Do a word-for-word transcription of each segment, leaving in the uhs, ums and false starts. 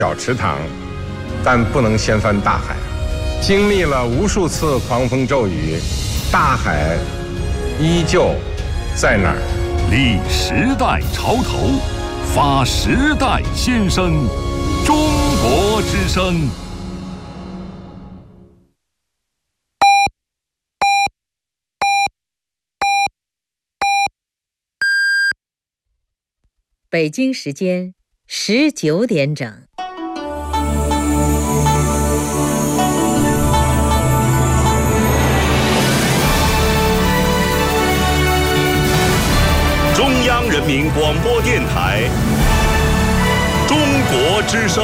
小池塘，但不能掀翻大海。经历了无数次狂风骤雨，大海依旧在那儿。 立时代潮头，发时代先声，中国之声。 北京时间十九点整。 中央人民广播电台，中国之声。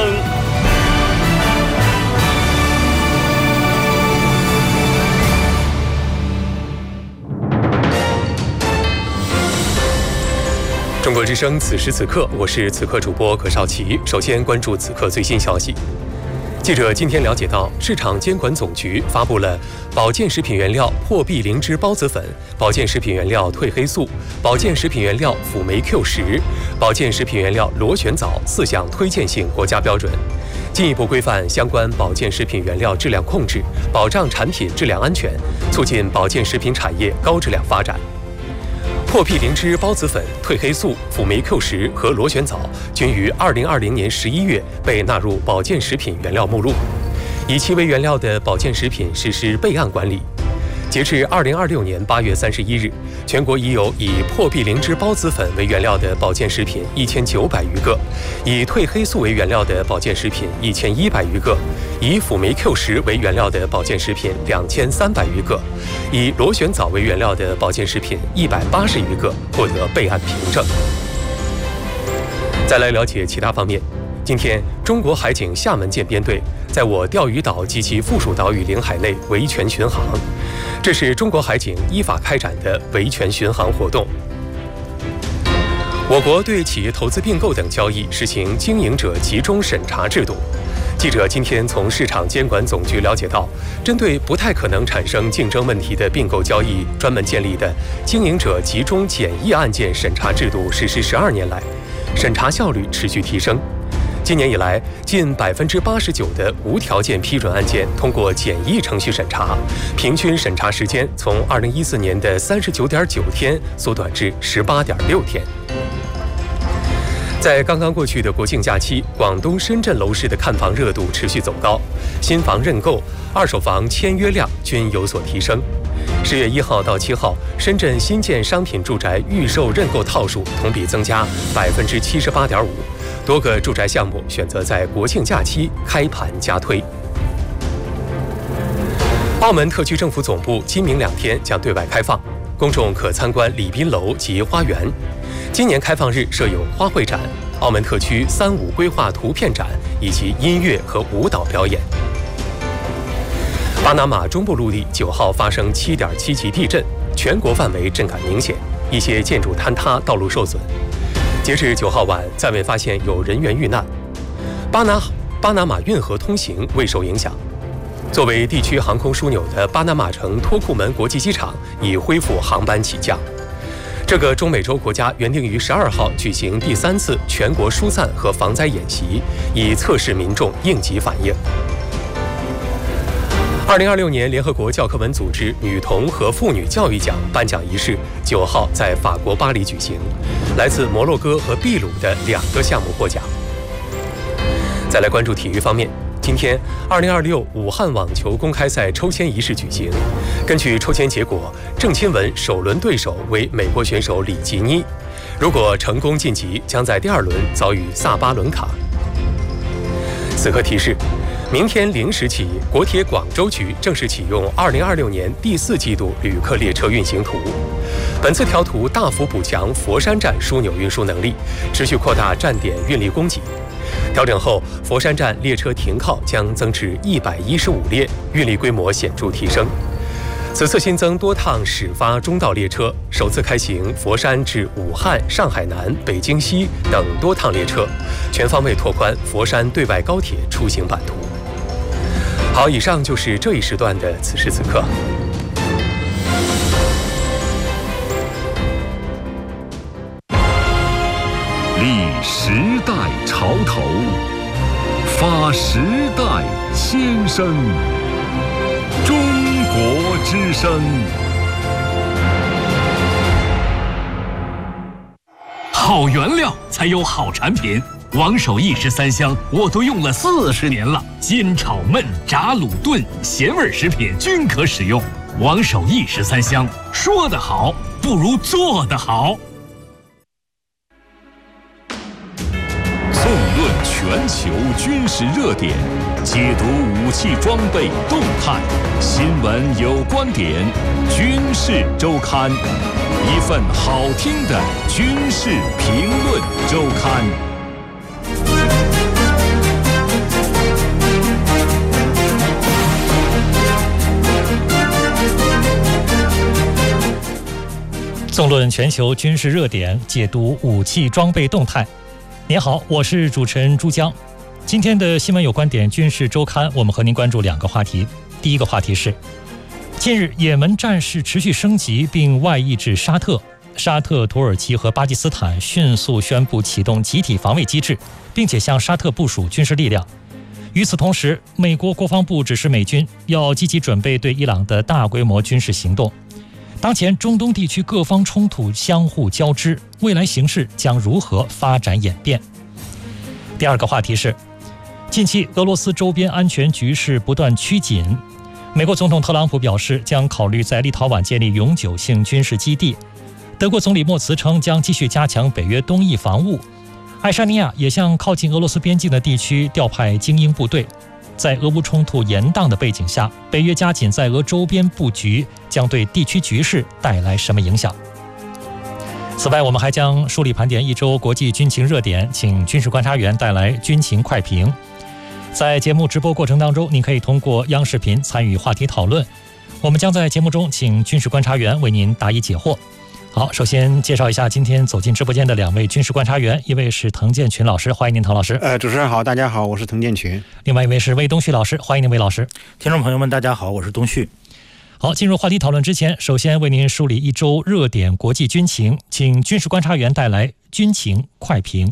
中国之声，此时此刻，我是此刻主播葛少奇。首先关注此刻最新消息。记者今天了解到，市场监管总局发布了保健食品原料破壁灵芝孢子粉、保健食品原料褪黑素、保健食品原料辅酶 Q 十、保健食品原料螺旋藻四项推荐性国家标准，进一步规范相关保健食品原料质量控制，保障产品质量安全，促进保健食品产业高质量发展。破壁灵芝孢子粉、褪黑素、辅酶 Q 十和螺旋藻均于二零二零年十一月被纳入保健食品原料目录，以其为原料的保健食品实施备案管理。截至二零二六年八月三十一日，全国已有以破壁灵芝孢子粉为原料的保健食品一千九百余个，以褪黑素为原料的保健食品一千一百余个，以辅酶 Q 十为原料的保健食品两千三百余个，以螺旋藻为原料的保健食品一百八十余个获得备案凭证。再来了解其他方面。今天，中国海警厦门舰编队在我钓鱼岛及其附属岛屿领海内维权巡航，这是中国海警依法开展的维权巡航活动。我国对企业投资并购等交易实行经营者集中审查制度。记者今天从市场监管总局了解到，针对不太可能产生竞争问题的并购交易，专门建立的经营者集中简易案件审查制度实施十二年来，审查效率持续提升。今年以来，近百分之八十九的无条件批准案件通过简易程序审查，平均审查时间从二零一四年的三十九点九天缩短至十八点六天。在刚刚过去的国庆假期，广东深圳楼市的看房热度持续走高，新房认购、二手房签约量均有所提升。十月一号到七号，深圳新建商品住宅预售认购套数同比增加百分之七十八点五，多个住宅项目选择在国庆假期开盘加推。澳门特区政府总部今明两天将对外开放，公众可参观礼宾楼及花园。今年开放日设有花卉展、澳门特区三五规划图片展以及音乐和舞蹈表演。巴拿马中部陆地九号发生七点七级地震，全国范围震感明显，一些建筑坍塌，道路受损。截至九号晚，暂未发现有人员遇难。巴拿巴拿马运河通行未受影响。作为地区航空枢纽的巴拿马城托库门国际机场已恢复航班起降。这个中美洲国家原定于十二号举行第三次全国疏散和防灾演习，以测试民众应急反应。二零二六年联合国教科文组织女童和妇女教育奖颁奖仪式九号在法国巴黎举行，来自摩洛哥和秘鲁的两个项目获奖。再来关注体育方面，今天二零二六武汉网球公开赛抽签仪式举行。根据抽签结果，郑钦文首轮对手为美国选手里吉尼，如果成功晋级，将在第二轮遭遇萨巴伦卡。此刻提示，明天零时起，国铁广州局正式启用二零二六年第四季度旅客列车运行图。本次调图大幅补强佛山站枢纽运输能力，持续扩大站点运力供给。调整后，佛山站列车停靠将增至一百一十五列，运力规模显著提升。此次新增多趟始发中道列车，首次开行佛山至武汉、上海南、北京西等多趟列车，全方位拓宽佛山对外高铁出行版图。好，以上就是这一时段的此时此刻。 立时代潮头， 发时代先声，中国之声。好原料才有好产品。王守义十三香我都用了四十年了，煎炒焖炸卤炖咸味食品均可使用。王守义十三香，说得好不如做得好。 纵论全球军事热点，解读武器装备动态，新闻有观点，军事周刊，一份好听的军事评论周刊。 纵论全球军事热点，解读武器装备动态。您好，我是主持人朱江。今天的新闻有观点军事周刊，我们和您关注两个话题。第一个话题是，近日也门战事持续升级并外溢至沙特，沙特、土耳其和巴基斯坦迅速宣布启动集体防卫机制，并且向沙特部署军事力量。与此同时，美国国防部指示美军要积极准备对伊朗的大规模军事行动。当前中东地区各方冲突相互交织，未来形势将如何发展演变？第二个话题是，近期俄罗斯周边安全局势不断趋紧，美国总统特朗普表示将考虑在立陶宛建立永久性军事基地，德国总理默茨称将继续加强北约东翼防务，爱沙尼亚也向靠近俄罗斯边境的地区调派精英部队。在俄乌冲突延宕的背景下，北约加紧在俄周边布局，将对地区局势带来什么影响？此外，我们还将梳理盘点一周国际军情热点，请军事观察员带来军情快评。在节目直播过程当中，您可以通过央视频参与话题讨论，我们将在节目中请军事观察员为您答疑解惑。好，首先介绍一下今天走进直播间的两位军事观察员，一位是滕建群老师，欢迎您滕老师。 呃，主持人好，大家好，我是滕建群。 另外一位是魏东旭老师，欢迎您魏老师。 听众朋友们，大家好，我是东旭。 好，进入话题讨论之前，首先为您梳理一周热点国际军情，请军事观察员带来军情快评。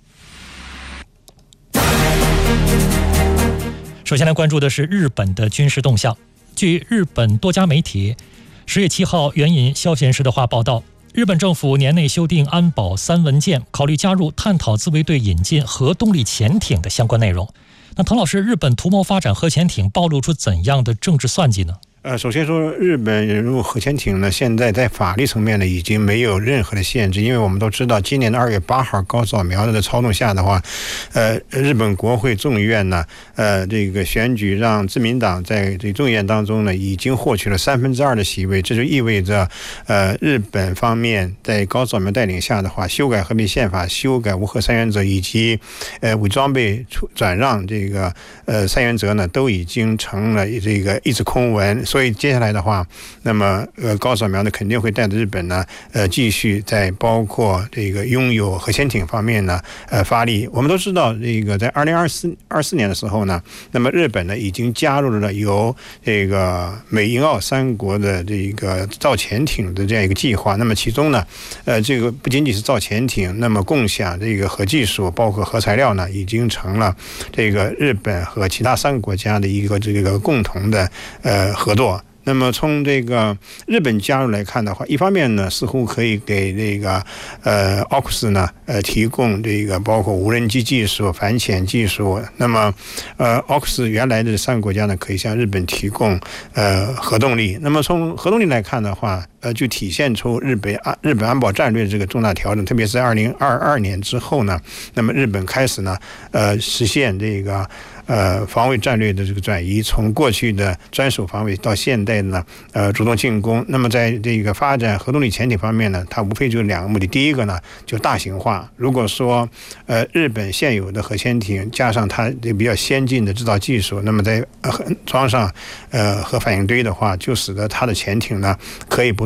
首先来关注的是日本的军事动向。据日本多家媒体十月七号援引消息人士的话报道，日本政府年内修订安保三文件，考虑加入探讨自卫队引进核动力潜艇的相关内容。那滕老师，日本图谋发展核潜艇暴露出怎样的政治算计呢？ 呃，首先说，日本引入核潜艇呢，现在在法律层面呢已经没有任何的限制，因为我们都知道，今年的二月八号高扫描的操纵下的话，呃，日本国会众议院呢，呃，这个选举让自民党在这众议院当中呢，已经获取了三分之二的席位，这就意味着，呃，日本方面在高扫描带领下的话，修改和平宪法、修改无核三原则以及呃武装备转让这个呃三原则呢，都已经成了这个一纸空文。所以接下来的话，那么呃高扫描呢肯定会带着日本呢呃继续在包括这个拥有核潜艇方面呢呃发力。我们都知道，这个在二零二四二四年的时候呢，那么日本呢已经加入了由这个美英澳三国的这个造潜艇的这样一个计划。那么其中呢，呃这个不仅仅是造潜艇，那么共享这个核技术，包括核材料呢，已经成了这个日本和其他三个国家的一个这个共同的呃合作。那么从这个日本加入来看的话，一方面呢，似乎可以给这个呃奥克斯呢呃提供这个包括无人机技术、反潜技术。那么呃奥克斯原来的三个国家呢，可以向日本提供呃核动力。那么从核动力来看的话，呃就体现出日本安日本安保战略的这个重大调整，特别是二零二二年之后呢，那么日本开始呢呃实现这个。呃，防卫战略的这个转移，从过去的专守防卫到现在呢，呃，主动进攻。那么在这个发展核动力潜艇方面呢，它无非就是两个目的。第一个呢，就大型化。如果说呃日本现有的核潜艇加上它这比较先进的制造技术，那么在呃装上呃核反应堆的话，就使得它的潜艇呢可以不断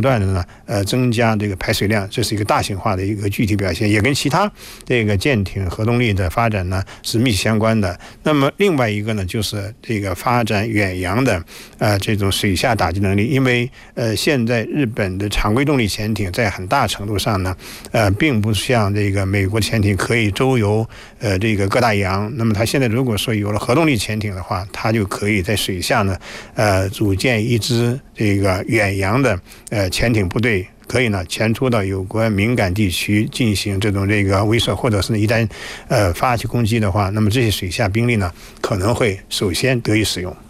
断的呢，呃，增加这个排水量，这是一个大型化的一个具体表现，也跟其他这个舰艇核动力的发展呢是密切相关的。那么另外一个呢，就是这个发展远洋的呃这种水下打击能力，因为呃现在日本的常规动力潜艇在很大程度上呢，呃，并不像这个美国潜艇可以周游呃这个各大洋。那么它现在如果说有了核动力潜艇的话，它就可以在水下呢，呃，组建一支这个远洋的呃潜艇部队，可以呢前出到有关敏感地区进行这种这个威慑，或者是一旦呃发起攻击的话，那么这些水下兵力呢可能会首先得以使用。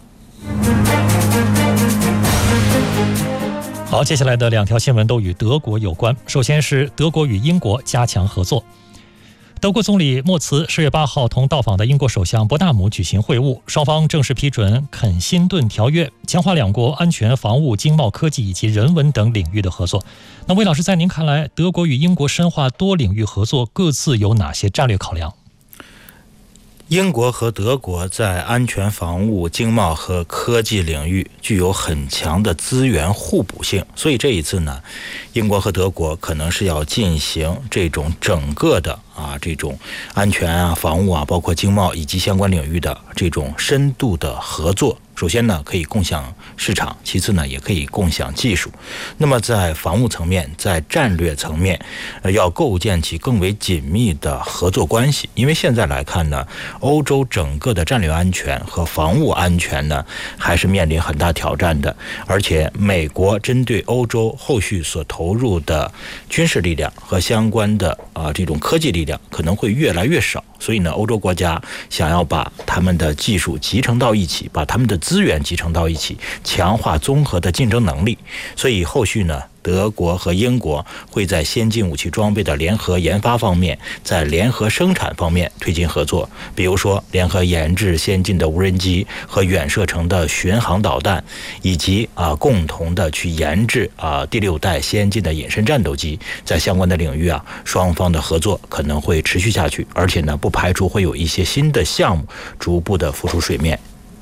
好，接下来的两条新闻都与德国有关。首先是德国与英国加强合作。德国总理默茨十月八号同到访的英国首相伯纳姆举行会晤，双方正式批准肯辛顿条约，强化两国安全、防务、经贸、科技以及人文等领域的合作。那魏老师，在您看来，德国与英国深化多领域合作各自有哪些战略考量？ 英国和德国在安全防务、经贸和科技领域具有很强的资源互补性，所以这一次呢，英国和德国可能是要进行这种整个的啊这种安全啊、防务啊，包括经贸以及相关领域的这种深度的合作。首先呢，可以共享市场；其次呢，也可以共享技术。那么在防务层面，在战略层面，呃，要构建起更为紧密的合作关系。因为现在来看呢，欧洲整个的战略安全和防务安全呢，还是面临很大挑战的。而且，美国针对欧洲后续所投入的军事力量和相关的啊、呃、这种科技力量可能会越来越少。所以呢，欧洲国家想要把他们的技术集成到一起，把他们的资源集成到一起，强化综合的竞争能力。所以后续呢，德国和英国会在先进武器装备的联合研发方面，在联合生产方面推进合作，比如说联合研制先进的无人机和远射程的巡航导弹，以及啊共同的去研制啊第六代先进的隐身战斗机。在相关的领域啊，双方的合作可能会持续下去，而且呢，不排除会有一些新的项目逐步的浮出水面。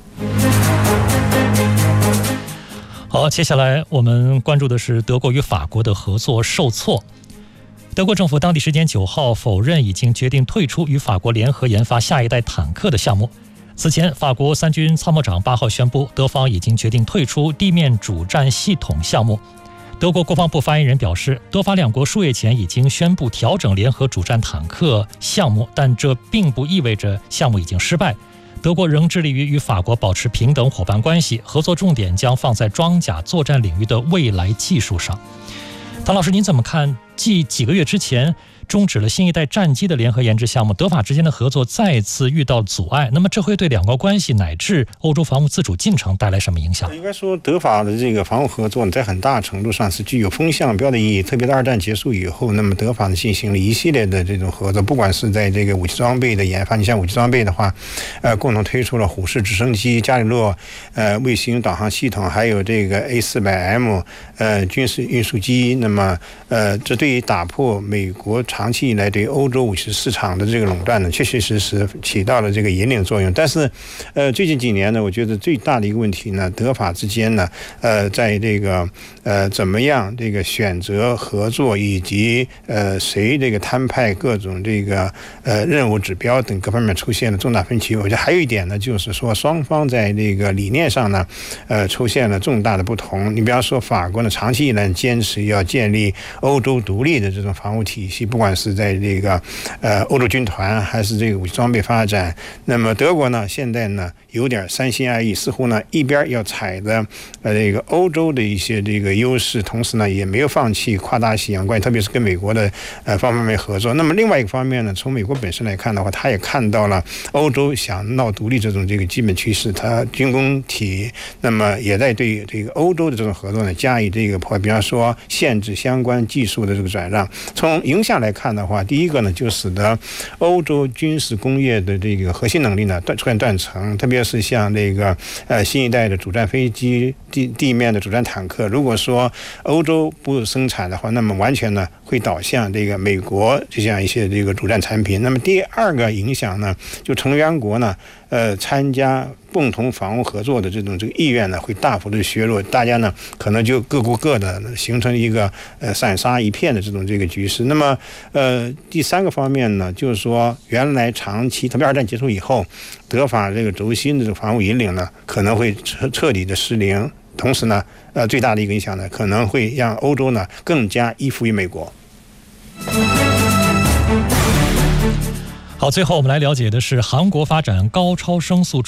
好，接下来我们关注的是德国与法国的合作受挫。德国政府当地时间九号否认已经决定退出与法国联合研发下一代坦克的项目。此前，法国三军参谋长八号宣布，德方已经决定退出地面主战系统项目。德国国防部发言人表示，德法两国数月前已经宣布调整联合主战坦克项目，但这并不意味着项目已经失败。德国仍致力于与法国保持平等伙伴关系，合作重点将放在装甲作战领域的未来技术上。唐老师，您怎么看？继几个月之前终止了新一代战机的联合研制项目，德法之间的合作再次遇到阻碍，那么这会对两国关系乃至欧洲防务自主进程带来什么影响？ 应该说，德法的这个防务合作在很大程度上是具有风向标的意义。特别是二战结束以后，那么德法呢进行了一系列的这种合作，不管是在这个武器装备的研发，你像武器装备的话，呃，共同推出了虎式直升机、加里洛呃卫星导航系统，还有这个 A 四百 M 呃军事运输机。那么呃，这对于打破美国长期以来对欧洲武器市场的这个垄断呢，确确实实起到了这个引领作用。但是，呃，最近几年呢，我觉得最大的一个问题呢，德法之间呢，呃，在这个呃怎么样这个选择合作，以及呃谁这个摊派各种这个呃任务指标等各方面出现了重大分歧。我觉得还有一点呢，就是说双方在这个理念上呢，呃出现了重大的不同。你比方说，法国呢长期以来坚持要建立欧洲独立的这种防务体系，不管是在这个呃欧洲军团还是这个武器装备发展。那么德国呢现在呢有点三心二意，似乎呢一边要踩着呃这个欧洲的一些这个优势，同时呢也没有放弃跨大西洋关系，特别是跟美国的呃方方面面合作。那么另外一个方面呢，从美国本身来看的话，他也看到了欧洲想闹独立这种这个基本趋势，他军工体那么也在对这个欧洲的这种合作呢加以这个破坏，比方说限制相关技术的这个转让。从影响来看的话，第一个呢就使得欧洲军事工业的这个核心能力呢断出现断层，特别是像这个呃新一代的主战飞机、地地面的主战坦克，如果说欧洲不生产的话，那么完全呢会导向这个美国这样一些这个主战产品。那么第二个影响呢，就成员国呢呃参加共同防务合作的这种这个意愿呢会大幅的削弱，大家呢可能就各顾各的，形成一个呃散沙一片的这种这个局势。那么呃第三个方面呢，就是说原来长期，特别二战结束以后，德法这个轴心的这个防务引领呢可能会彻彻底的失灵，同时呢呃最大的一个影响呢可能会让欧洲呢更加依附于美国。 好，最后我们来了解的是韩国发展高超声速